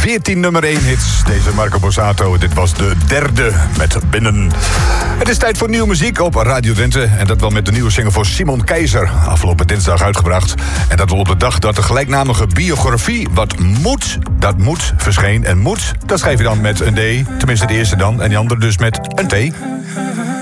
14 nummer 1 hits. Deze Marco Borsato, dit was de derde met Binnen. Het is tijd voor nieuwe muziek op Radio Drenthe. En dat wel met de nieuwe single voor Simon Keizer. Afgelopen dinsdag uitgebracht. En dat wel op de dag dat de gelijknamige biografie Wat moet, dat moet verscheen. En moet, dat schrijf je dan met een D. Tenminste de eerste dan. En die andere dus met een T.